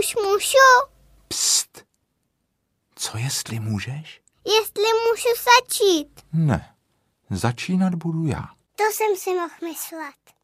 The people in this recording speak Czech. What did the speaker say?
Už můžu? Pst. Co jestli můžeš? Jestli můžu začít. Ne, začínat budu já. To jsem si mohl myslet.